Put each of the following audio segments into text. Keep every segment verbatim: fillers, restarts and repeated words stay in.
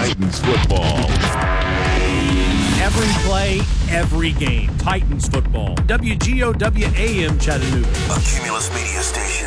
Titans football. Every play, every game. Titans football. W G O W A M Chattanooga. A Cumulus Media Station.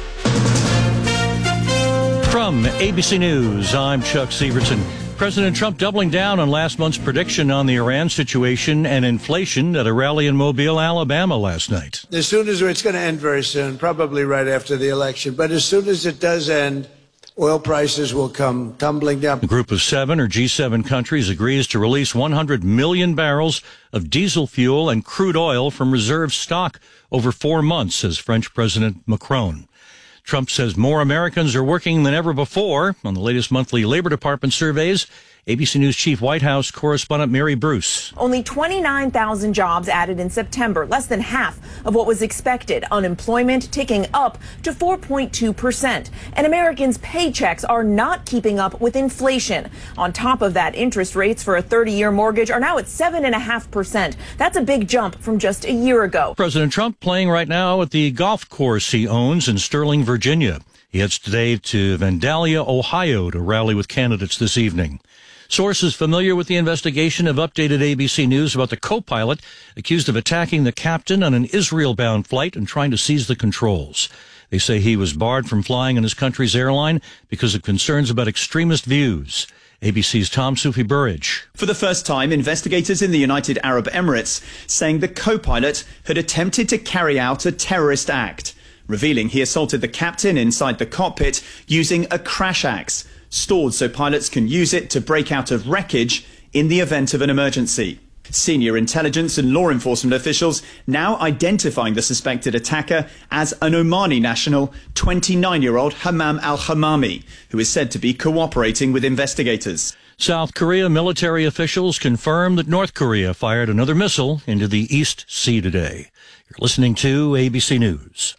From A B C News, I'm Chuck Severson. President Trump doubling down on last month's prediction on the Iran situation and inflation at a rally in Mobile, Alabama last night. As soon as it's going to end very soon, probably right after the election, but as soon as it does end, oil prices will come tumbling down. A group of seven or G seven countries agrees to release one hundred million barrels of diesel fuel and crude oil from reserve stock over four months, says French President Macron. Trump says more Americans are working than ever before. On the latest monthly Labor Department surveys, A B C News Chief White House correspondent Mary Bruce. Only twenty-nine thousand jobs added in September, less than half of what was expected. Unemployment ticking up to four point two percent. And Americans' paychecks are not keeping up with inflation. On top of that, interest rates for a thirty-year mortgage are now at seven point five percent. That's a big jump from just a year ago. President Trump playing right now at the golf course he owns in Sterling, Virginia. He heads today to Vandalia, Ohio to rally with candidates this evening. Sources familiar with the investigation have updated A B C News about the co-pilot accused of attacking the captain on an Israel-bound flight and trying to seize the controls. They say he was barred from flying on his country's airline because of concerns about extremist views. A B C's Tom Sufi Burridge. For the first time, investigators in the United Arab Emirates saying the co-pilot had attempted to carry out a terrorist act, revealing he assaulted the captain inside the cockpit using a crash axe, stored so pilots can use it to break out of wreckage in the event of an emergency. Senior intelligence and law enforcement officials now identifying the suspected attacker as an Omani national, twenty-nine-year-old Hammam al-Hamami, who is said to be cooperating with investigators. South Korea military officials confirm that North Korea fired another missile into the East Sea today. You're listening to A B C News.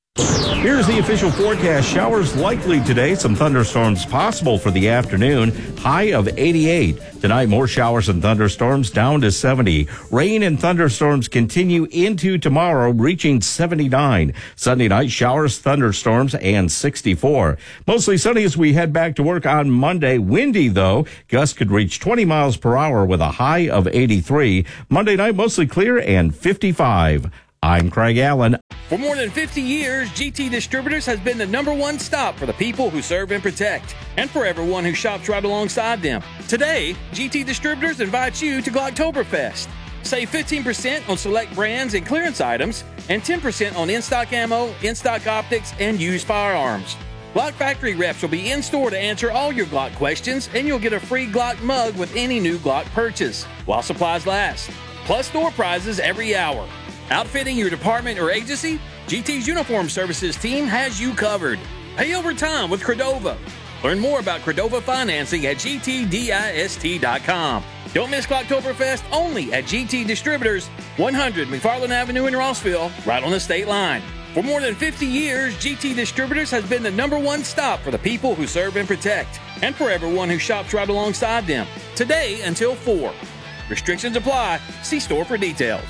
Here's the official forecast. Showers likely today. Some thunderstorms possible for the afternoon. High of eighty-eight. Tonight, more showers and thunderstorms down to seventy. Rain and thunderstorms continue into tomorrow, reaching seventy-nine. Sunday night, showers, thunderstorms, and sixty-four. Mostly sunny as we head back to work on Monday. Windy, though. Gusts could reach twenty miles per hour with a high of eighty-three. Monday night, mostly clear and fifty-five. I'm Craig Allen. For more than fifty years, G T Distributors has been the number one stop for the people who serve and protect, and for everyone who shops right alongside them. Today, G T Distributors invites you to Glocktoberfest. Save fifteen percent on select brands and clearance items, and ten percent on in-stock ammo, in-stock optics, and used firearms. Glock Factory reps will be in store to answer all your Glock questions, and you'll get a free Glock mug with any new Glock purchase, while supplies last. Plus store prizes every hour. Outfitting your department or agency? G T's Uniform Services team has you covered. Pay over time with Credova. Learn more about Credova financing at G T dist dot com. Don't miss Glocktoberfest only at G T Distributors, one hundred McFarland Avenue in Rossville, right on the state line. For more than fifty years, G T Distributors has been the number one stop for the people who serve and protect, and for everyone who shops right alongside them. Today until four. Restrictions apply. See store for details.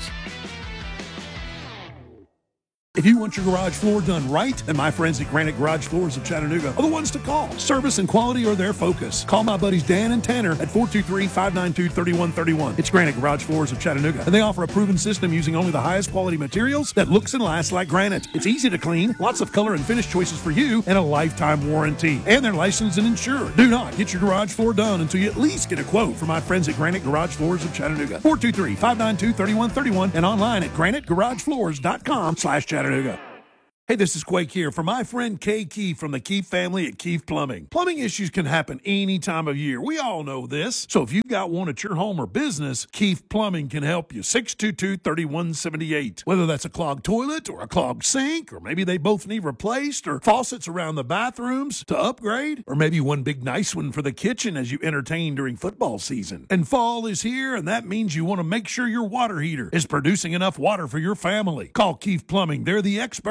If you want your garage floor done right, then my friends at Granite Garage Floors of Chattanooga are the ones to call. Service and quality are their focus. Call my buddies Dan and Tanner at four two three, five nine two, three one three one. It's Granite Garage Floors of Chattanooga, and they offer a proven system using only the highest quality materials that looks and lasts like granite. It's easy to clean, lots of color and finish choices for you, and a lifetime warranty. And they're licensed and insured. Do not get your garage floor done until you at least get a quote from my friends at Granite Garage Floors of Chattanooga. four two three, five nine two, three one three one and online at granite garage floors dot com slash Chattanooga. Hey, this is Quake here for my friend Kay Keefe from the Keefe family at Keefe Plumbing. Plumbing issues can happen any time of year. We all know this. So if you've got one at your home or business, Keefe Plumbing can help you. six two two, three one seven eight. Whether that's a clogged toilet or a clogged sink, or maybe they both need replaced, or faucets around the bathrooms to upgrade, or maybe one big nice one for the kitchen as you entertain during football season. And fall is here, and that means you want to make sure your water heater is producing enough water for your family. Call Keefe Plumbing. They're the experts that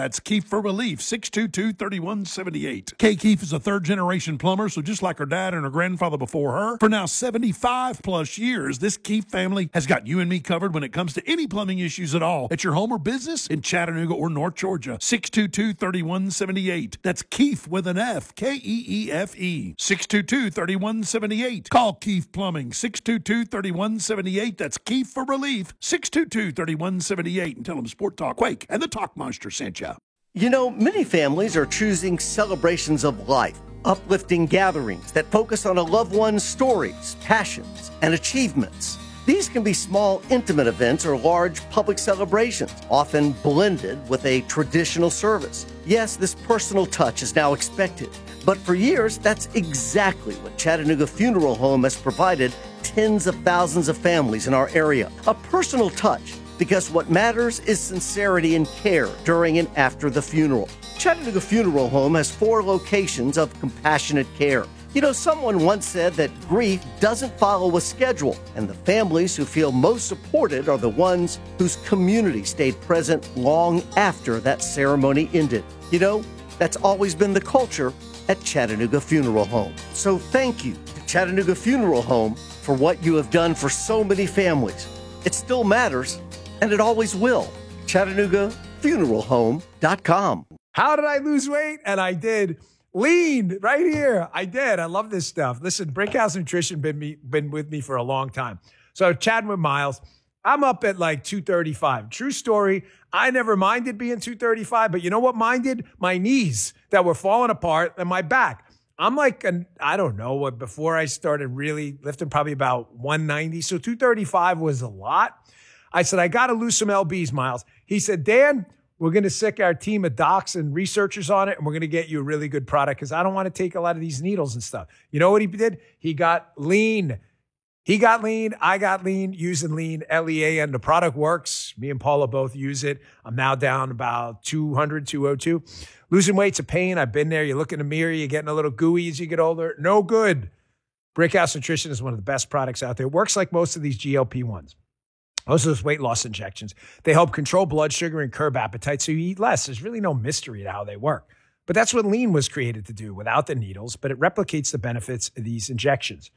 That's Keefe for Relief, six two two, three one seven eight. Kay Keefe is a third-generation plumber, so just like her dad and her grandfather before her, for now seventy-five plus years, this Keefe family has got you and me covered when it comes to any plumbing issues at all at your home or business in Chattanooga or North Georgia. six two two, three one seven eight. That's Keefe with an F, K E E F E. six two two, three one seven eight. Call Keefe Plumbing, six two two, three one seven eight. That's Keefe for Relief, six two two, three one seven eight. And tell them Sport Talk Quake and the Talk Monster sent you. You know, many families are choosing celebrations of life, uplifting gatherings that focus on a loved one's stories, passions, and achievements. These can be small, intimate events or large public celebrations, often blended with a traditional service. Yes, this personal touch is now expected, but for years, that's exactly what Chattanooga Funeral Home has provided tens of thousands of families in our area. A personal touch, because what matters is sincerity and care during and after the funeral. Chattanooga Funeral Home has four locations of compassionate care. You know, someone once said that grief doesn't follow a schedule, and the families who feel most supported are the ones whose community stayed present long after that ceremony ended. You know, that's always been the culture at Chattanooga Funeral Home. So thank you to Chattanooga Funeral Home for what you have done for so many families. It still matters, and it always will. Chattanooga Funeral Home dot com. How did I lose weight? And I did. Lean right here. I did. I love this stuff. Listen, Brickhouse Nutrition been me been with me for a long time. So chatting with Miles, I'm up at like two thirty-five. True story. I never minded being two thirty-five, but you know what minded? My knees that were falling apart and my back. I'm like, an, I don't know what, before I started really lifting, probably about one ninety. So two thirty-five was a lot. I said, I got to lose some L Bs, Miles. He said, Dan, we're going to sick our team of docs and researchers on it, and we're going to get you a really good product because I don't want to take a lot of these needles and stuff. You know what he did? He got lean. He got lean. I got lean using lean, L E A, and the product works. Me and Paula both use it. I'm now down about two hundred, two oh two. Losing weight's a pain. I've been there. You look in the mirror, you're getting a little gooey as you get older. No good. Brickhouse Nutrition is one of the best products out there. It works like most of these G L P ones. Most of those weight loss injections, they help control blood sugar and curb appetite so you eat less. There's really no mystery to how they work. But that's what lean was created to do without the needles, but it replicates the benefits of these injections.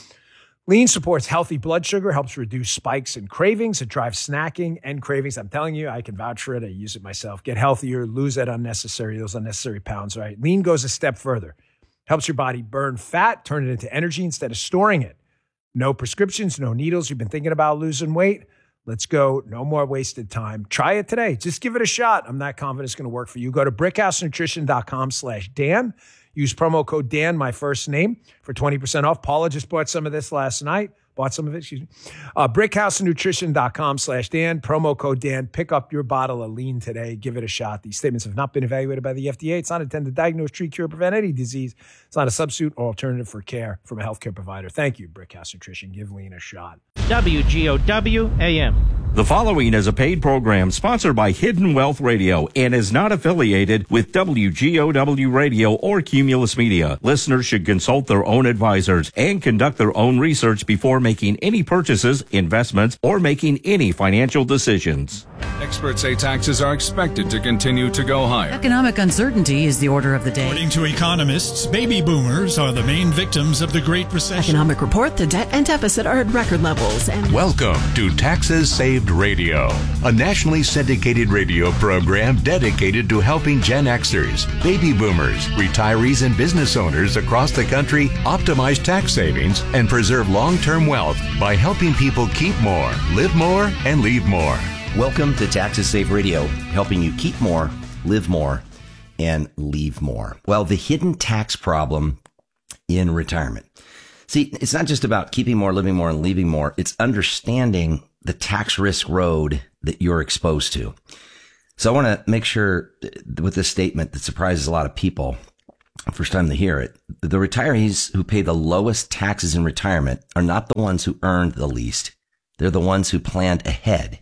Lean supports healthy blood sugar, helps reduce spikes and cravings. It drives snacking and cravings. I'm telling you, I can vouch for it. I use it myself. Get healthier, lose that unnecessary, those unnecessary pounds, right? Lean goes a step further. Helps your body burn fat, turn it into energy instead of storing it. No prescriptions, no needles. You've been thinking about losing weight? Let's go. No more wasted time. Try it today. Just give it a shot. I'm not confident it's going to work for you. Go to brickhousenutrition.com slash Dan. Use promo code Dan, my first name, for twenty percent off. Paula just bought some of this last night. Bought some of it, excuse me. Uh, brickhousenutrition.com slash Dan. Promo code Dan. Pick up your bottle of lean today. Give it a shot. These statements have not been evaluated by the F D A. It's not intended to diagnose, treat, cure, prevent any disease. It's not a substitute or alternative for care from a healthcare provider. Thank you, Brickhouse Nutrition. Give lean a shot. W G O W A M. The following is a paid program sponsored by Hidden Wealth Radio and is not affiliated with W G O W Radio or Cumulus Media. Listeners should consult their own advisors and conduct their own research before making any purchases, investments, or making any financial decisions. Experts say taxes are expected to continue to go higher. Economic uncertainty is the order of the day. According to economists, baby boomers are the main victims of the Great Recession. Economic report, the debt and deficit are at record levels. And welcome to Taxes Saved Radio, a nationally syndicated radio program dedicated to helping Gen Xers, baby boomers, retirees, and business owners across the country optimize tax savings and preserve long-term wealth by helping people keep more, live more, and leave more. Welcome to Taxes Saved Radio, helping you keep more, live more, and leave more. Well, the hidden tax problem in retirement. See, it's not just about keeping more, living more, and leaving more. It's understanding the tax risk road that you're exposed to. So I want to make sure with this statement that surprises a lot of people, first time they hear it, the retirees who pay the lowest taxes in retirement are not the ones who earned the least. They're the ones who planned ahead.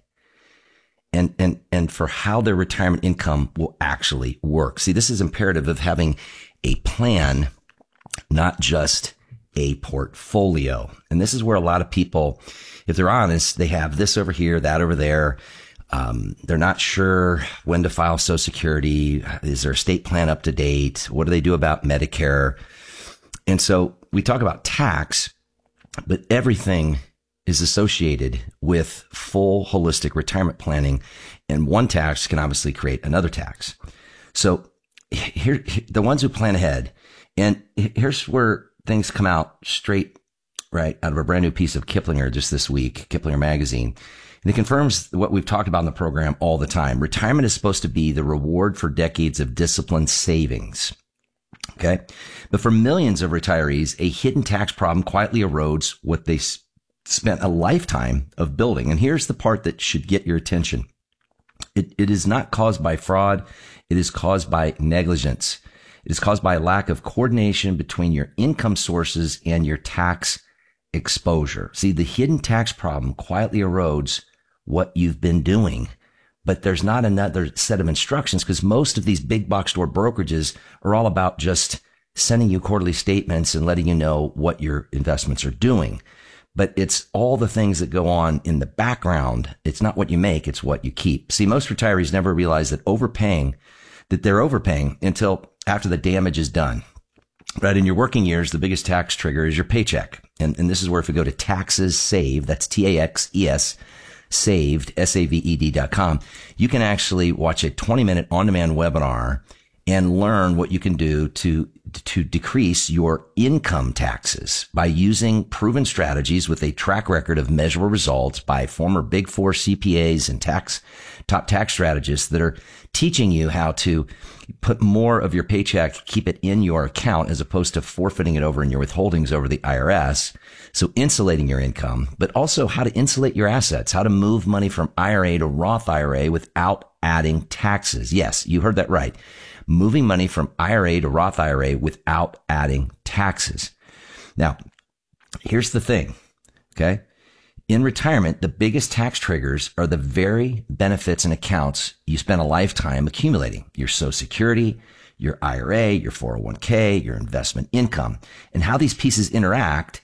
And, and, and for how their retirement income will actually work. See, this is imperative of having a plan, not just a portfolio. And this is where a lot of people, if they're honest, they have this over here, that over there. Um, they're not sure when to file Social Security. Is their estate plan up to date? What do they do about Medicare? And so we talk about tax, but everything is associated with full holistic retirement planning. And one tax can obviously create another tax. So here, the ones who plan ahead, and here's where things come out straight right out of a brand new piece of Kiplinger just this week, Kiplinger Magazine. And it confirms what we've talked about in the program all the time. Retirement is supposed to be the reward for decades of disciplined savings. Okay. But for millions of retirees, a hidden tax problem quietly erodes what they s- spent a lifetime of building. And here's the part that should get your attention. It, it is not caused by fraud. It is caused by negligence. It is caused by a lack of coordination between your income sources and your tax exposure. See, the hidden tax problem quietly erodes what you've been doing, but there's not another set of instructions because most of these big box store brokerages are all about just sending you quarterly statements and letting you know what your investments are doing. But it's all the things that go on in the background. It's not what you make, it's what you keep. See, most retirees never realize that overpaying, that they're overpaying until after the damage is done. Right. In your working years, the biggest tax trigger is your paycheck. And, and this is where if you go to Taxes Saved, that's T A X E S, saved, S A V E D dot com, you can actually watch a twenty minute on-demand webinar and learn what you can do to, to decrease your income taxes by using proven strategies with a track record of measurable results by former Big Four C P As and tax, top tax strategists that are teaching you how to put more of your paycheck, keep it in your account as opposed to forfeiting it over in your withholdings over the I R S. So insulating your income, but also how to insulate your assets, how to move money from I R A to Roth I R A without adding taxes. Yes, you heard that right. Moving money from I R A to Roth I R A without adding taxes. Now, here's the thing. Okay. In retirement, the biggest tax triggers are the very benefits and accounts you spent a lifetime accumulating. Your Social Security, your I R A, your four oh one k, your investment income. And how these pieces interact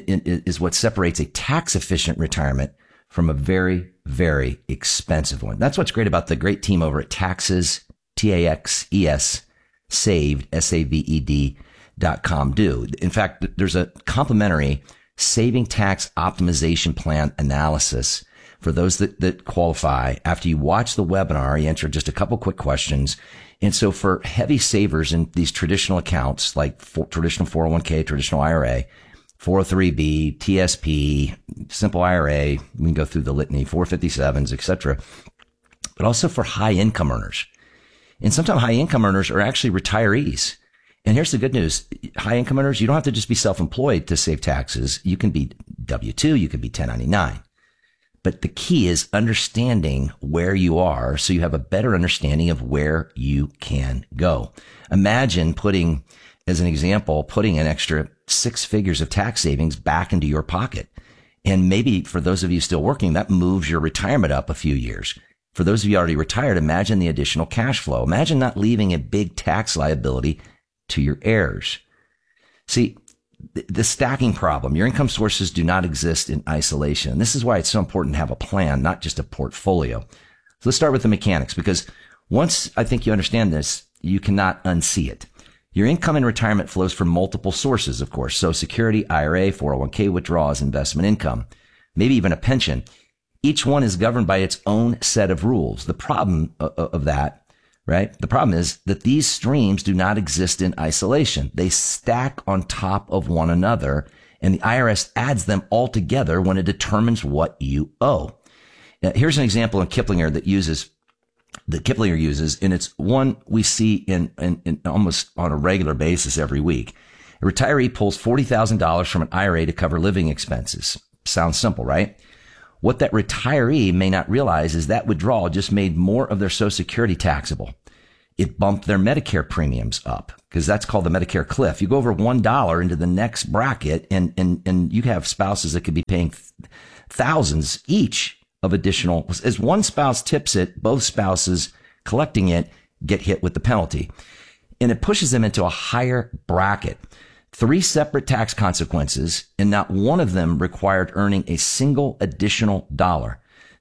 is what separates a tax efficient retirement from a very, very expensive one. That's what's great about the great team over at Taxes, T A X E S, saved, S A V E D dot com do. In fact, there's a complimentary saving tax optimization plan analysis for those that, that qualify. After you watch the webinar, you answer just a couple quick questions. And so for heavy savers in these traditional accounts, like for, traditional four oh one k, traditional I R A, four oh three b, T S P, simple I R A, we can go through the litany, four fifty-sevens, et cetera, but also for high income earners. And sometimes high income earners are actually retirees. And here's the good news. High income earners, you don't have to just be self-employed to save taxes. You can be W two, you can be ten ninety-nine. But the key is understanding where you are so you have a better understanding of where you can go. Imagine putting, as an example, putting an extra six figures of tax savings back into your pocket. And maybe for those of you still working, that moves your retirement up a few years. For those of you already retired, imagine the additional cash flow. Imagine not leaving a big tax liability to your heirs. See, the stacking problem, your income sources do not exist in isolation. And this is why it's so important to have a plan, not just a portfolio. So let's start with the mechanics, because once I think you understand this, you cannot unsee it. Your income in retirement flows from multiple sources, of course. Social Security, I R A, four oh one k withdrawals, investment income, maybe even a pension. Each one is governed by its own set of rules. The problem of that, right? The problem is that these streams do not exist in isolation. They stack on top of one another, and the I R S adds them all together when it determines what you owe. Now, here's an example in Kiplinger that uses, that Kiplinger uses, and it's one we see in, in, in almost on a regular basis every week. A retiree pulls forty thousand dollars from an I R A to cover living expenses. Sounds simple, right? What that retiree may not realize is that withdrawal just made more of their Social Security taxable. It bumped their Medicare premiums up because that's called the Medicare cliff. You go over one dollar into the next bracket and, and, and you have spouses that could be paying thousands each of additional. As one spouse tips it, both spouses collecting it get hit with the penalty. And it pushes them into a higher bracket. Three separate tax consequences, and not one of them required earning a single additional dollar.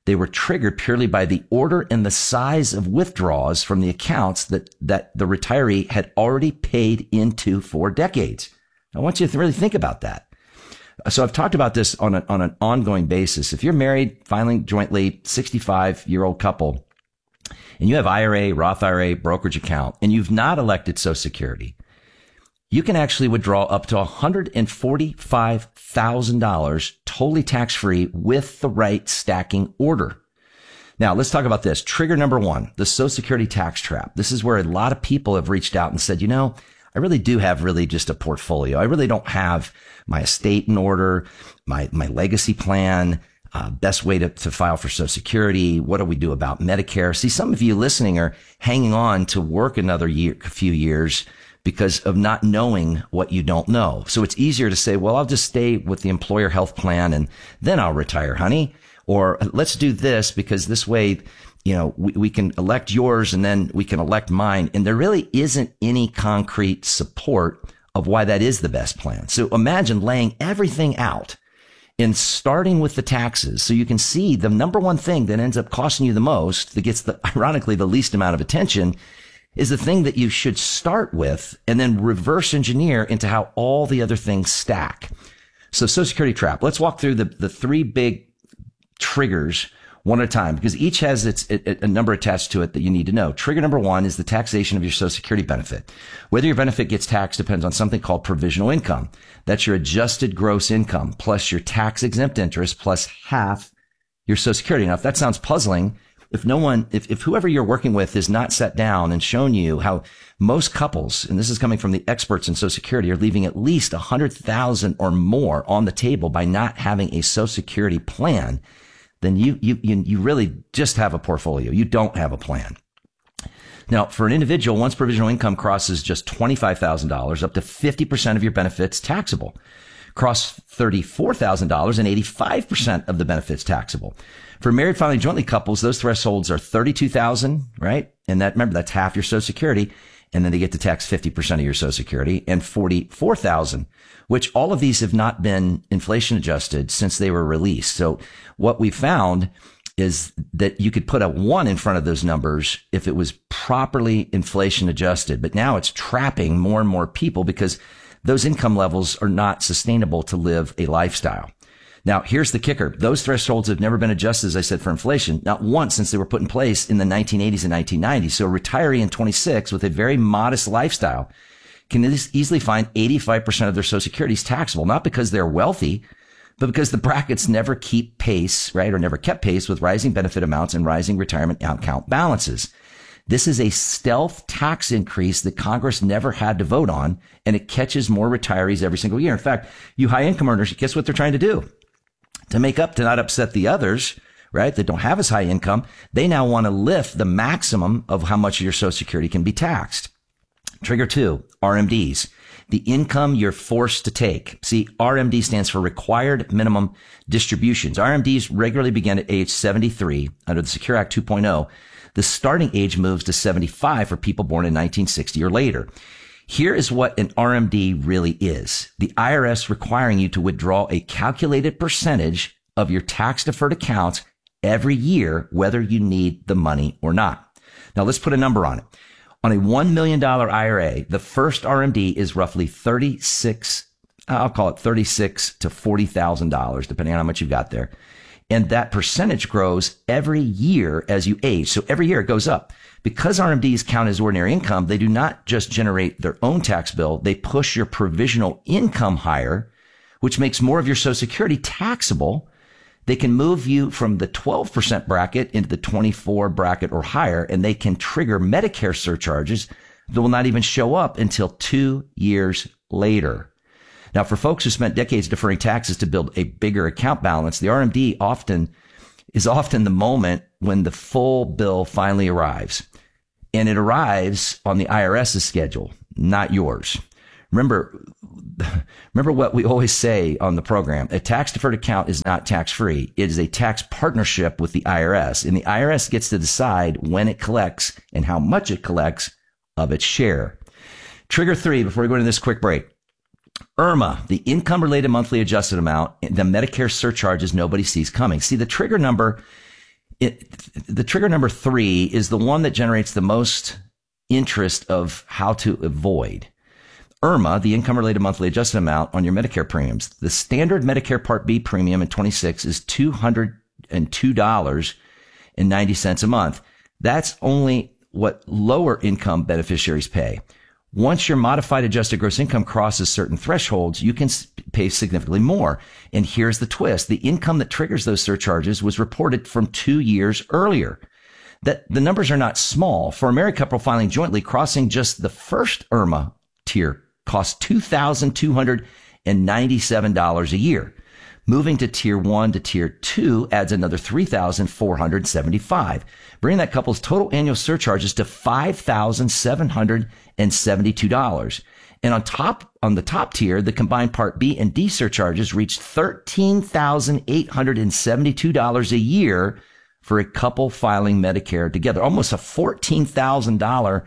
They were triggered purely by the order and the size of withdrawals from the accounts that, that the retiree had already paid into for decades. I want you to really think about that. So I've talked about this on, a, on an ongoing basis. If you're married, filing jointly, sixty-five-year-old couple, and you have I R A, Roth I R A, brokerage account, and you've not elected Social Security, you can actually withdraw up to one hundred forty-five thousand dollars totally tax-free with the right stacking order. Now, let's talk about this. Trigger number one, the Social Security tax trap. This is where a lot of people have reached out and said, you know, I really do have really just a portfolio. I really don't have my estate in order, my, my legacy plan, uh, best way to, to file for Social Security. What do we do about Medicare? See, some of you listening are hanging on to work another year, a few years because of not knowing what you don't know. So it's easier to say, well, I'll just stay with the employer health plan and then I'll retire, honey. Or let's do this because this way, you know, we, we can elect yours and then we can elect mine. And there really isn't any concrete support of why that is the best plan. So imagine laying everything out and starting with the taxes. So you can see the number one thing that ends up costing you the most, that gets the, ironically, the least amount of attention, is the thing that you should start with and then reverse engineer into how all the other things stack. So Social Security trap. Let's walk through the, the three big triggers one at a time because each has its a, a number attached to it that you need to know. Trigger number one is the taxation of your Social Security benefit. Whether your benefit gets taxed depends on something called provisional income. That's your adjusted gross income plus your tax exempt interest plus half your Social Security. Now, if that sounds puzzling, If no one, if, if whoever you're working with has not sat down and shown you how most couples, and this is coming from the experts in Social Security, are leaving at least a hundred thousand or more on the table by not having a Social Security plan, then you, you, you, you really just have a portfolio. You don't have a plan. Now, for an individual, once provisional income crosses just twenty-five thousand dollars, up to fifty percent of your benefits taxable. Cross thirty-four thousand dollars and eighty-five percent of the benefits taxable. For married filing jointly couples, those thresholds are thirty-two thousand dollars, right? And that, remember, that's half your Social Security. And then they get to tax fifty percent of your Social Security, and forty-four thousand dollars, which all of these have not been inflation adjusted since they were released. So what we found is that you could put a one in front of those numbers if it was properly inflation adjusted. But now it's trapping more and more people because those income levels are not sustainable to live a lifestyle. Now, here's the kicker. Those thresholds have never been adjusted, as I said, for inflation, not once since they were put in place in the nineteen eighties and nineteen nineties. So a retiree in twenty-six with a very modest lifestyle can easily find eighty-five percent of their Social Security is taxable, not because they're wealthy, but because the brackets never keep pace, right, or never kept pace with rising benefit amounts and rising retirement account balances. This is a stealth tax increase that Congress never had to vote on, and it catches more retirees every single year. In fact, you high income earners, guess what they're trying to do? To make up, to not upset the others, right, that don't have as high income, they now want to lift the maximum of how much of your Social Security can be taxed. Trigger two, R M Ds. The income you're forced to take. See, R M D stands for Required Minimum Distributions. R M Ds regularly begin at age seventy-three under the Secure Act two point oh. The starting age moves to seventy-five for people born in nineteen sixty or later. Here is what an R M D really is. The I R S requiring you to withdraw a calculated percentage of your tax-deferred accounts every year, whether you need the money or not. Now, let's put a number on it. On a one million dollars I R A, the first R M D is roughly thirty-six, I'll call it thirty-six to forty thousand dollars, depending on how much you've got there. And that percentage grows every year as you age. So every year it goes up. Because R M Ds count as ordinary income, they do not just generate their own tax bill. They push your provisional income higher, which makes more of your Social Security taxable. They can move you from the twelve percent bracket into the twenty-four bracket or higher, and they can trigger Medicare surcharges that will not even show up until two years later. Now, for folks who spent decades deferring taxes to build a bigger account balance, the R M D often is often the moment when the full bill finally arrives. And it arrives on the IRS's schedule, not yours. Remember, remember what we always say on the program. A tax-deferred account is not tax-free. It is a tax partnership with the I R S. And the I R S gets to decide when it collects and how much it collects of its share. Trigger three, before we go into this quick break. I R M A, the income-related monthly adjusted amount, the Medicare surcharges nobody sees coming. See, the trigger number it, the trigger number three is the one that generates the most interest of how to avoid. I R M A, the income-related monthly adjusted amount on your Medicare premiums. The standard Medicare Part B premium in twenty-six is two hundred two dollars and ninety cents a month. That's only what lower income beneficiaries pay. Once your modified adjusted gross income crosses certain thresholds, you can pay significantly more. And here's the twist. The income that triggers those surcharges was reported from two years earlier. That the numbers are not small. For a married couple filing jointly, crossing just the first I R M A tier costs two thousand two hundred ninety-seven dollars a year. Moving to tier one to tier two adds another three thousand four hundred seventy-five dollars, bringing that couple's total annual surcharges to five thousand seven hundred seventy-two dollars. And on top, on the top tier, the combined Part B and D surcharges reached thirteen thousand eight hundred seventy-two dollars a year for a couple filing Medicare together. Almost a fourteen thousand dollars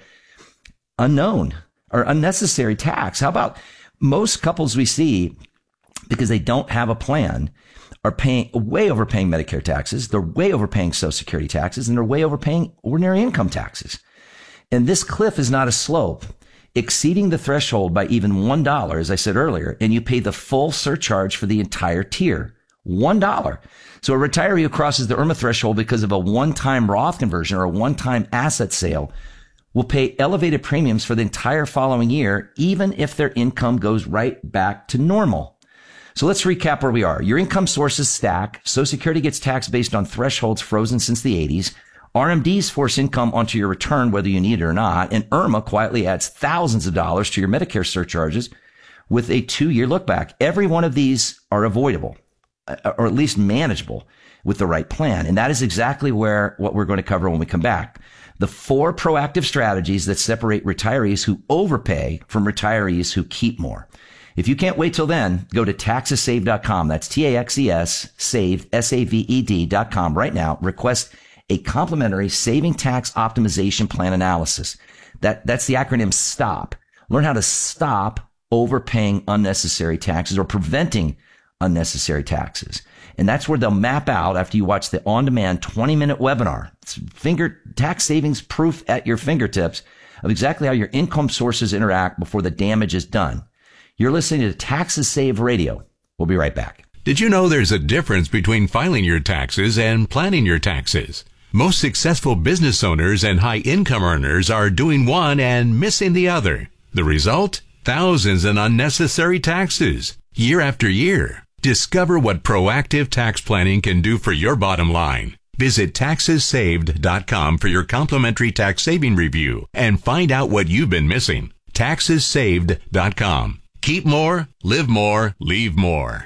unknown or unnecessary tax. How about most couples we see, because they don't have a plan, are paying way overpaying Medicare taxes. They're way overpaying Social Security taxes, and they're way overpaying ordinary income taxes. And this cliff is not a slope. Exceeding the threshold by even one dollar, as I said earlier, and you pay the full surcharge for the entire tier. one dollar. So a retiree who crosses the I R M A threshold because of a one-time Roth conversion or a one-time asset sale will pay elevated premiums for the entire following year, even if their income goes right back to normal. So let's recap where we are. Your income sources stack. Social Security gets taxed based on thresholds frozen since the eighties. R M Ds force income onto your return whether you need it or not. And I R M A quietly adds thousands of dollars to your Medicare surcharges with a two-year look back. Every one of these are avoidable, or at least manageable with the right plan. And that is exactly where what we're going to cover when we come back. The four proactive strategies that separate retirees who overpay from retirees who keep more. If you can't wait till then, go to taxes saved dot com. That's T A X E S, saved, S A V E D dot com right now. Request a complimentary saving tax optimization plan analysis. That, that's the acronym STOP. Learn how to stop overpaying unnecessary taxes or preventing unnecessary taxes. And that's where they'll map out after you watch the on-demand twenty minute webinar. It's finger tax savings proof at your fingertips of exactly how your income sources interact before the damage is done. You're listening to Taxes Saved Radio. We'll be right back. Did you know there's a difference between filing your taxes and planning your taxes? Most successful business owners and high income earners are doing one and missing the other. The result? Thousands in unnecessary taxes, year after year. Discover what proactive tax planning can do for your bottom line. Visit taxes saved dot com for your complimentary tax saving review and find out what you've been missing. taxes saved dot com. Keep more, live more, leave more.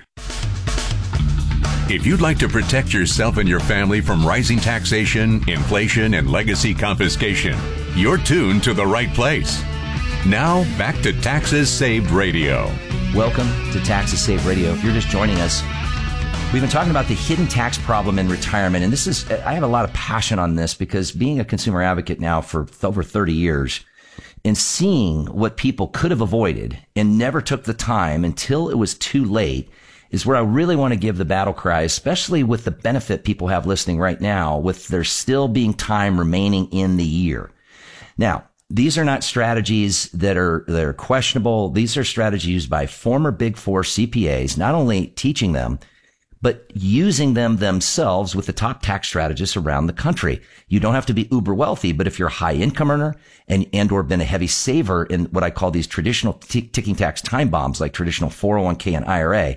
If you'd like to protect yourself and your family from rising taxation, inflation, and legacy confiscation, you're tuned to the right place. Now, back to Taxes Saved Radio. Welcome to Taxes Saved Radio. If you're just joining us, we've been talking about the hidden tax problem in retirement. And this is, I have a lot of passion on this because being a consumer advocate now for over thirty years and seeing what people could have avoided and never took the time until it was too late is where I really want to give the battle cry, especially with the benefit people have listening right now, with there still being time remaining in the year. Now, these are not strategies that are, that are questionable. These are strategies used by former Big Four C P As, not only teaching them, but using them themselves with the top tax strategists around the country. You don't have to be uber wealthy, but if you're a high income earner and, and or been a heavy saver in what I call these traditional t- ticking tax time bombs, like traditional four oh one k and I R A,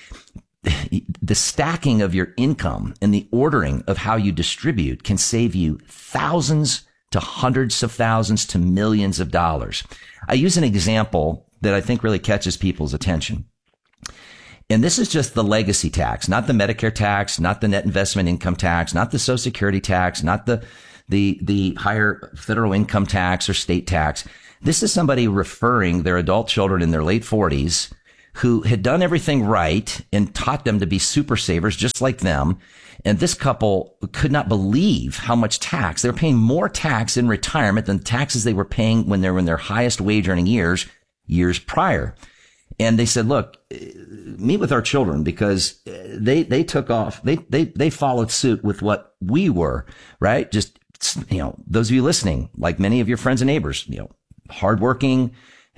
the stacking of your income and the ordering of how you distribute can save you thousands to hundreds of thousands to millions of dollars. I use an example that I think really catches people's attention. And this is just the legacy tax, not the Medicare tax, not the net investment income tax, not the Social Security tax, not the, the, the higher federal income tax or state tax. This is somebody referring their adult children in their late forties who had done everything right and taught them to be super savers just like them. And this couple could not believe how much tax. They were paying more tax in retirement than taxes they were paying when they were in their highest wage earning years, years prior. And they said, look, meet with our children because they, they took off. They, they, they followed suit with what we were, right? Just, you know, those of you listening, like many of your friends and neighbors, you know, hardworking,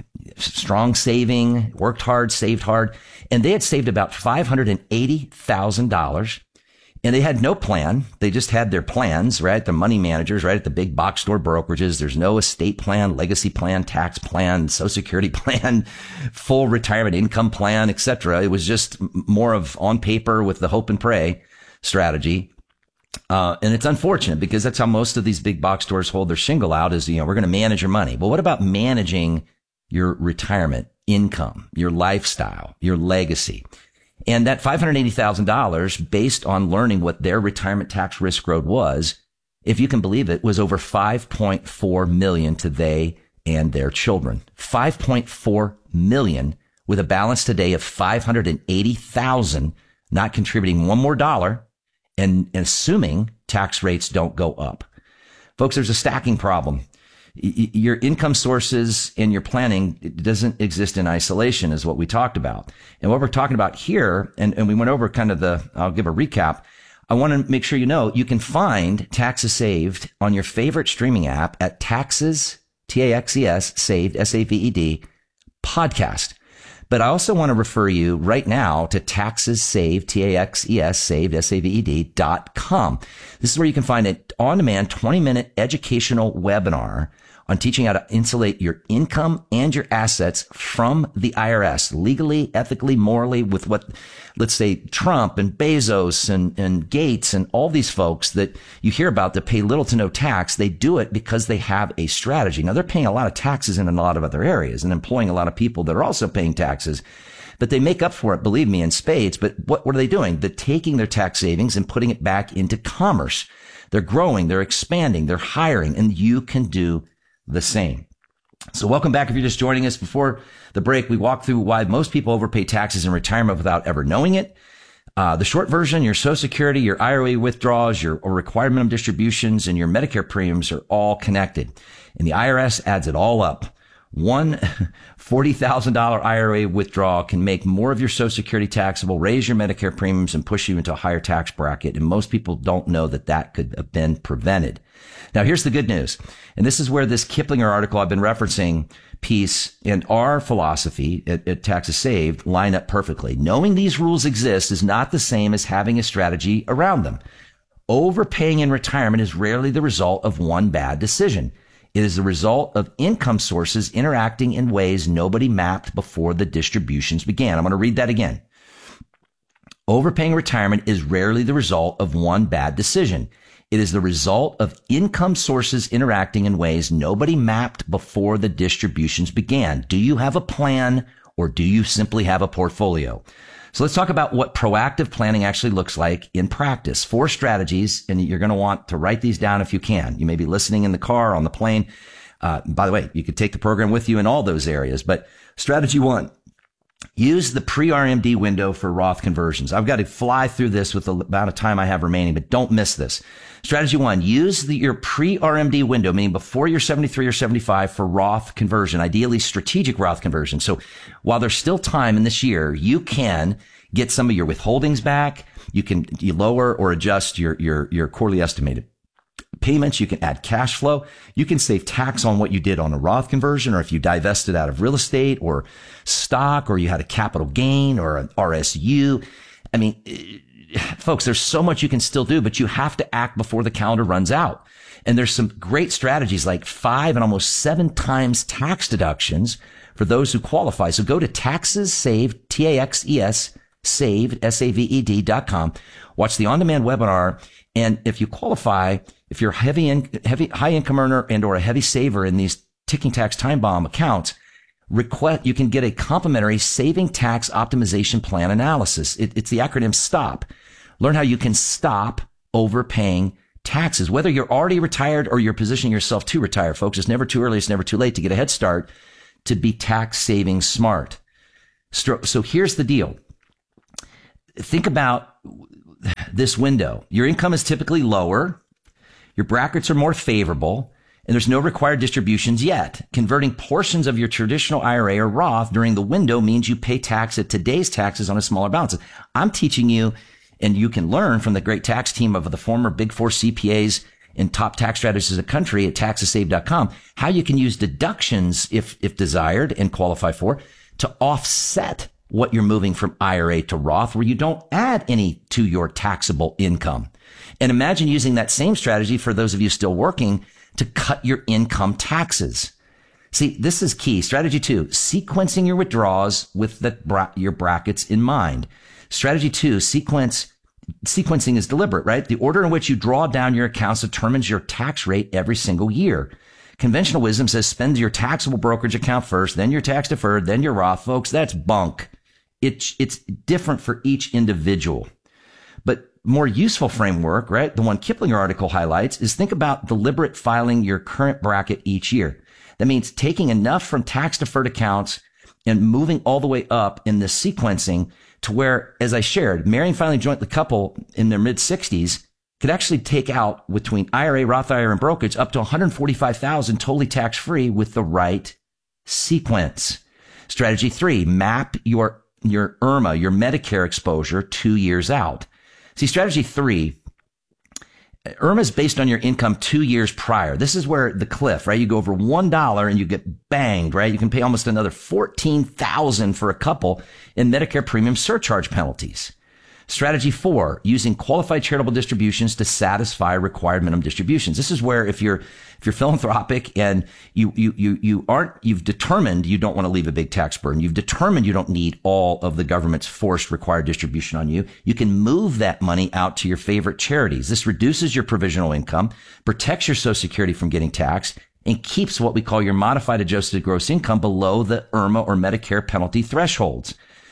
strong saving, worked hard, saved hard. And they had saved about five hundred eighty thousand dollars. And they had no plan. They just had their plans, right? The money managers, right? At the big box store brokerages. There's no estate plan, legacy plan, tax plan, Social Security plan, full retirement income plan, et cetera. It was just more of on paper with the hope and pray strategy. Uh, and it's unfortunate because that's how most of these big box stores hold their shingle out is, you know, we're going to manage your money. Well, what about managing your retirement income, your lifestyle, your legacy? And that five hundred eighty thousand dollars, based on learning what their retirement tax risk road was, if you can believe it, was over five point four million dollars to they and their children. five point four million dollars with a balance today of five hundred eighty thousand dollars, not contributing one more dollar, and, and assuming tax rates don't go up. Folks, there's a stacking problem. Your income sources and your planning doesn't exist in isolation is what we talked about. And what we're talking about here, and, and we went over kind of the, I'll give a recap. I want to make sure you know you can find Taxes Saved on your favorite streaming app at Taxes, T A X E S, Saved, S A V E D, podcast. But I also want to refer you right now to Taxes Saved, T A X E S, Saved, S A V E D dot com. This is where you can find an on-demand twenty minute educational webinar on teaching how to insulate your income and your assets from the I R S legally, ethically, morally, with what, let's say, Trump and Bezos and, and Gates and all these folks that you hear about that pay little to no tax. They do it because they have a strategy. Now, they're paying a lot of taxes in a lot of other areas and employing a lot of people that are also paying taxes, but they make up for it, believe me, in spades. But what, what are they doing? They're taking their tax savings and putting it back into commerce. They're growing, they're expanding, they're hiring, and you can do the same. So welcome back. If you're just joining us, before the break, we walked through why most people overpay taxes in retirement without ever knowing it. Uh, the short version, your Social Security, your I R A withdrawals, your or required minimum distributions, and your Medicare premiums are all connected. And the I R S adds it all up. One forty thousand dollars I R A withdrawal can make more of your Social Security taxable, raise your Medicare premiums, and push you into a higher tax bracket. And most people don't know that that could have been prevented. Now, here's the good news. And this is where this Kiplinger article I've been referencing piece and our philosophy at, at Taxes Saved line up perfectly. Knowing these rules exist is not the same as having a strategy around them. Overpaying in retirement is rarely the result of one bad decision. It is the result of income sources interacting in ways nobody mapped before the distributions began. I'm going to read that again. Overpaying retirement is rarely the result of one bad decision. It is the result of income sources interacting in ways nobody mapped before the distributions began. Do you have a plan, or do you simply have a portfolio? So let's talk about what proactive planning actually looks like in practice. Four strategies, and you're going to want to write these down if you can. You may be listening in the car, on the plane. Uh, by the way, you could take the program with you in all those areas. But strategy one, use the pre-R M D window for Roth conversions. I've got to fly through this with the amount of time I have remaining, but don't miss this. Strategy one, use the, your pre-R M D window, meaning before you're seventy-three or seventy-five, for Roth conversion, ideally strategic Roth conversion. So while there's still time in this year, you can get some of your withholdings back. You can you lower or adjust your, your, your quarterly estimated payments. You can add cash flow. You can save tax on what you did on a Roth conversion, or if you divested out of real estate or stock, or you had a capital gain or an R S U. I mean, folks, there's so much you can still do, but you have to act before the calendar runs out. And there's some great strategies like five and almost seven times tax deductions for those who qualify. So go to Taxes Saved, T A X E S, Saved, S A V E D dot com. Watch the on-demand webinar. And if you qualify, if you're a heavy, in, heavy, high income earner and or a heavy saver in these ticking tax time bomb accounts, request, you can get a complimentary saving tax optimization plan analysis. It, it's the acronym STOP. Learn how you can stop overpaying taxes. Whether you're already retired or you're positioning yourself to retire, folks, it's never too early. It's never too late to get a head start to be tax saving smart. So here's the deal. Think about this window. Your income is typically lower. Your brackets are more favorable. And there's no required distributions yet. Converting portions of your traditional I R A or Roth during the window means you pay tax at today's taxes on a smaller balance. I'm teaching you, and you can learn from the great tax team of the former Big Four C P As and top tax strategists in the country at taxes saved dot com, how you can use deductions if, if desired and qualify for, to offset what you're moving from I R A to Roth, where you don't add any to your taxable income. And imagine using that same strategy for those of you still working to cut your income taxes. See, this is key. Strategy two, sequencing your withdrawals with the bra- your brackets in mind. Strategy two, sequence, sequencing is deliberate, right? The order in which you draw down your accounts determines your tax rate every single year. Conventional wisdom says spend your taxable brokerage account first, then your tax deferred, then your Roth. Folks, that's bunk. It's, it's different for each individual. But more useful framework, right? The one Kiplinger article highlights is think about deliberate filing your current bracket each year. That means taking enough from tax deferred accounts and moving all the way up in the sequencing to where, as I shared, marrying filing jointly couple in their mid sixties could actually take out between I R A, Roth I R A, and brokerage up to one hundred forty-five thousand dollars totally tax free with the right sequence. Strategy three, map your, your I R M A, your Medicare exposure two years out. See, strategy three, I R M A is based on your income two years prior. This is where the cliff, right? You go over one dollar and you get banged, right? You can pay almost another fourteen thousand dollars for a couple in Medicare premium surcharge penalties. Strategy four, using qualified charitable distributions to satisfy required minimum distributions. This is where if you're, if you're philanthropic and you, you, you, you aren't, you've determined you don't want to leave a big tax burden. You've determined you don't need all of the government's forced required distribution on you. You can move that money out to your favorite charities. This reduces your provisional income, protects your Social Security from getting taxed, and keeps what we call your modified adjusted gross income below the I R M A or Medicare penalty thresholds.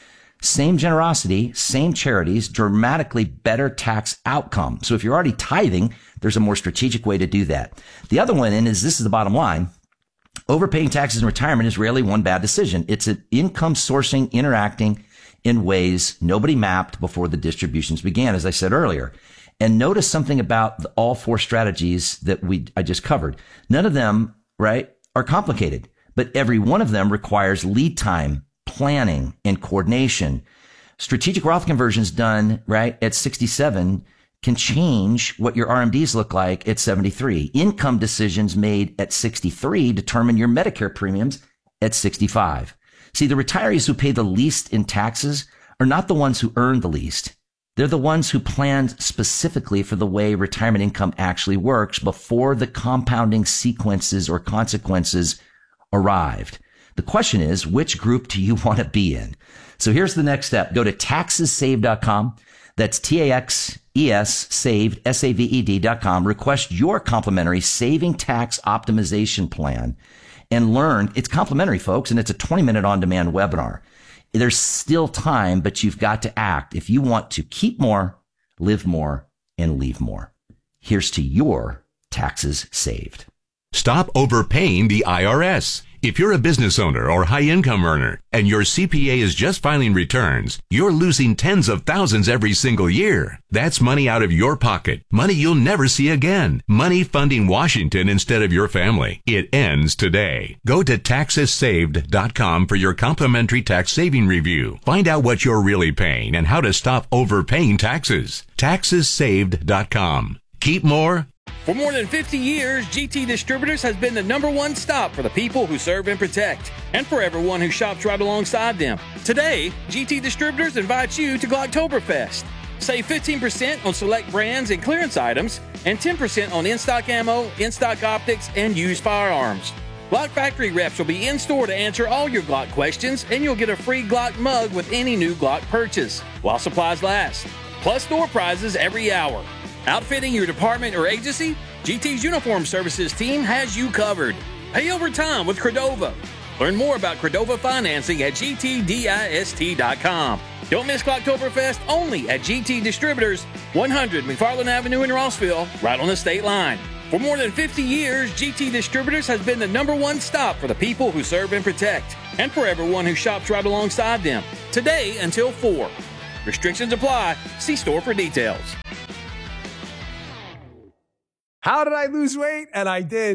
Same generosity, same charities, dramatically better tax outcome. So if you're already tithing, there's a more strategic way to do that. The other one is, this is the bottom line. Overpaying taxes in retirement is rarely one bad decision. It's an income sourcing interacting in ways nobody mapped before the distributions began, as I said earlier. And notice something about the, all four strategies that we I just covered. None of them, right, are complicated, but every one of them requires lead time, planning, and coordination. Strategic Roth conversions done, right, at sixty-seven can change what your R M Ds look like at seventy-three. Income decisions made at sixty-three determine your Medicare premiums at sixty-five. See, the retirees who pay the least in taxes are not the ones who earn the least. They're the ones who planned specifically for the way retirement income actually works before the compounding sequences or consequences arrived. The question is, which group do you want to be in? So here's the next step. Go to taxes saved dot com. That's T A X E S saved, S A V E D dot com. Request your complimentary saving tax optimization plan and learn. It's complimentary, folks, and it's a twenty minute on demand webinar. There's still time, but you've got to act if you want to keep more, live more, and leave more. Here's to your taxes saved. Stop overpaying the I R S. If you're a business owner or high-income earner and your C P A is just filing returns, you're losing tens of thousands every single year. That's money out of your pocket, money you'll never see again, money funding Washington instead of your family. It ends today. Go to taxes saved dot com for your complimentary tax saving review. Find out what you're really paying and how to stop overpaying taxes. taxes saved dot com. Keep more. For more than fifty years, G T Distributors has been the number one stop for the people who serve and protect, and for everyone who shops right alongside them. Today, G T Distributors invites you to Glocktoberfest. Save fifteen percent on select brands and clearance items, and ten percent on in-stock ammo, in-stock optics, and used firearms. Glock Factory reps will be in store to answer all your Glock questions, and you'll get a free Glock mug with any new Glock purchase, while supplies last. Plus store prizes every hour. Outfitting your department or agency? G T's Uniform Services team has you covered. Pay over time with Credova. Learn more about Credova financing at G T dist dot com. Don't miss Glocktoberfest only at G T Distributors, one hundred McFarland Avenue in Rossville, right on the state line. For more than fifty years, G T Distributors has been the number one stop for the people who serve and protect, and for everyone who shops right alongside them. Today until four. Restrictions apply. See store for details. How did I lose weight? And I did.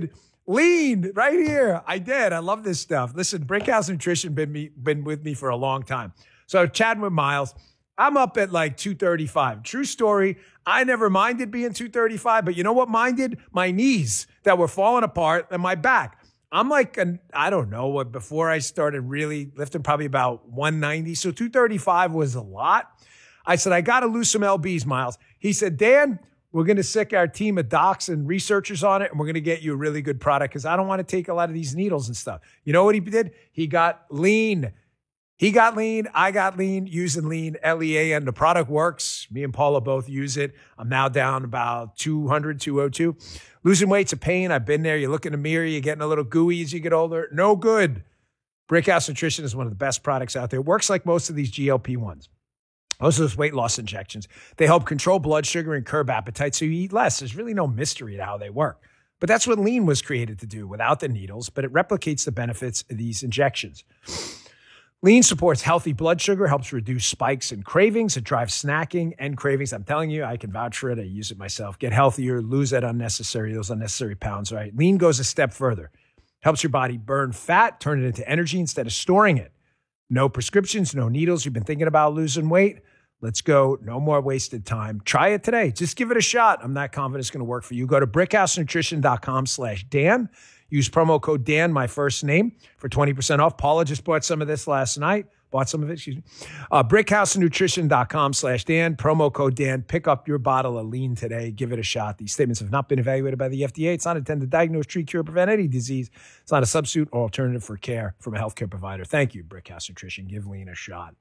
Lean right here. I did. I love this stuff. Listen, Brickhouse Nutrition been me been with me for a long time. So chatting with Miles, I'm up at like two thirty-five. True story. I never minded being two thirty-five, but you know what minded? My knees that were falling apart and my back. I'm like, an, I don't know what, before I started really lifting, probably about one ninety. So two thirty-five was a lot. I said, I got to lose some L Bs, Miles. He said, Dan, we're going to sick our team of docs and researchers on it, and we're going to get you a really good product because I don't want to take a lot of these needles and stuff. You know what he did? He got lean. He got lean. I got lean using lean, L E A N. The product works. Me and Paula both use it. I'm now down about two hundred, two oh two. Losing weight's a pain. I've been there. You look in the mirror, you're getting a little gooey as you get older. No good. Brickhouse Nutrition is one of the best products out there. It works like most of these G L P ones. Most of those weight loss injections. They help control blood sugar and curb appetite so you eat less. There's really no mystery to how they work. But that's what lean was created to do without the needles, but it replicates the benefits of these injections. Lean supports healthy blood sugar, helps reduce spikes and cravings. It drives snacking and cravings. I'm telling you, I can vouch for it. I use it myself. Get healthier, lose that unnecessary, those unnecessary pounds, right? Lean goes a step further. Helps your body burn fat, turn it into energy instead of storing it. No prescriptions, no needles. You've been thinking about losing weight? Let's go. No more wasted time. Try it today. Just give it a shot. I'm not confident it's going to work for you. Go to brickhousenutrition.com slash Dan. Use promo code Dan, my first name, for twenty percent off. Paula just bought some of this last night. Bought some of it, excuse me. Uh, brickhousenutrition.com slash Dan. Promo code Dan. Pick up your bottle of lean today. Give it a shot. These statements have not been evaluated by the F D A. It's not intended to diagnose, treat, cure, prevent any disease. It's not a substitute or alternative for care from a healthcare provider. Thank you, Brickhouse Nutrition. Give lean a shot.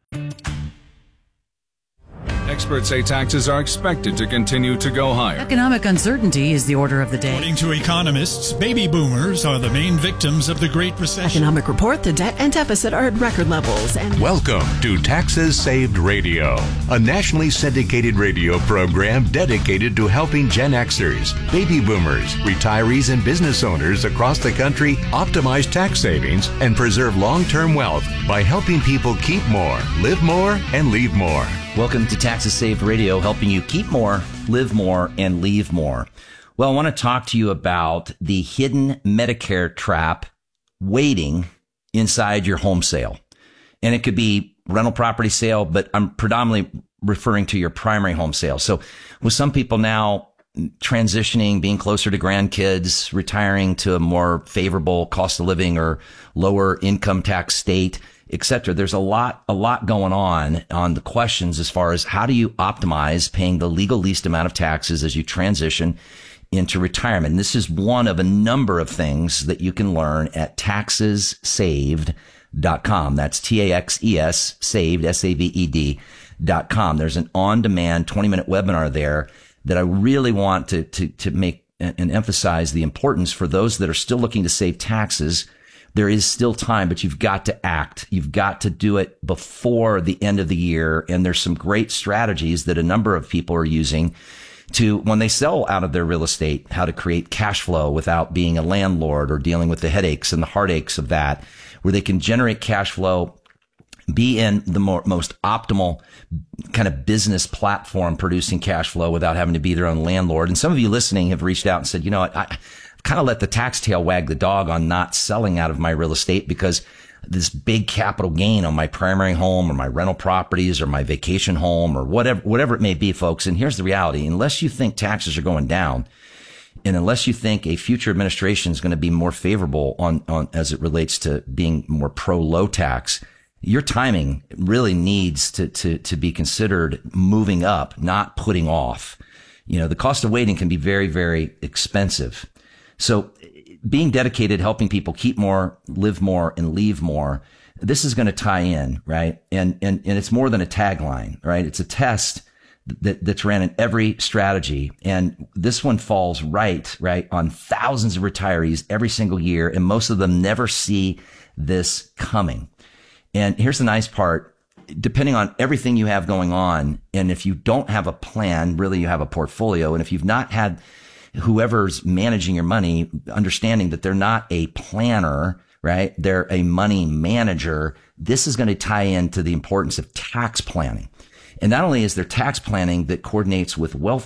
Experts say taxes are expected to continue to go higher. Economic uncertainty is the order of the day. According to economists, baby boomers are the main victims of the Great Recession. Economic report, the debt and deficit are at record levels. And welcome to Taxes Saved Radio, a nationally syndicated radio program dedicated to helping Gen Xers, baby boomers, retirees, and business owners across the country optimize tax savings and preserve long-term wealth by helping people keep more, live more, and leave more. Welcome to Taxes Saved Radio, helping you keep more, live more, and leave more. Well, I want to talk to you about the hidden Medicare trap waiting inside your home sale. And it could be rental property sale, but I'm predominantly referring to your primary home sale. So with some people now transitioning, being closer to grandkids, retiring to a more favorable cost of living or lower income tax state, et cetera. There's a lot, a lot going on on the questions as far as how do you optimize paying the legal least amount of taxes as you transition into retirement. And this is one of a number of things that you can learn at taxes saved dot com. That's T A X E S saved, S A V E D dot com. There's an on-demand twenty minute webinar there that I really want to, to, to make and emphasize the importance for those that are still looking to save taxes. There is still time, but you've got to act. You've got to do it before the end of the year. And there's some great strategies that a number of people are using to, when they sell out of their real estate, how to create cash flow without being a landlord or dealing with the headaches and the heartaches of that, where they can generate cash flow, be in the more, most optimal kind of business platform producing cash flow without having to be their own landlord. And some of you listening have reached out and said, you know what, I, kind of let the tax tail wag the dog on not selling out of my real estate because this big capital gain on my primary home or my rental properties or my vacation home or whatever, whatever it may be, folks. And here's the reality. Unless you think taxes are going down and unless you think a future administration is going to be more favorable on, on as it relates to being more pro low tax, your timing really needs to, to, to be considered moving up, not putting off. You know, the cost of waiting can be very, very expensive. So being dedicated, helping people keep more, live more, and leave more, this is going to tie in, right? And, and, and it's more than a tagline, right? It's a test that, that's ran in every strategy. And this one falls right, right on thousands of retirees every single year. And most of them never see this coming. And here's the nice part. Depending on everything you have going on, and if you don't have a plan, really you have a portfolio. And if you've not had whoever's managing your money, understanding that they're not a planner, right? They're a money manager. This is going to tie into the importance of tax planning. And not only is there tax planning that coordinates with wealth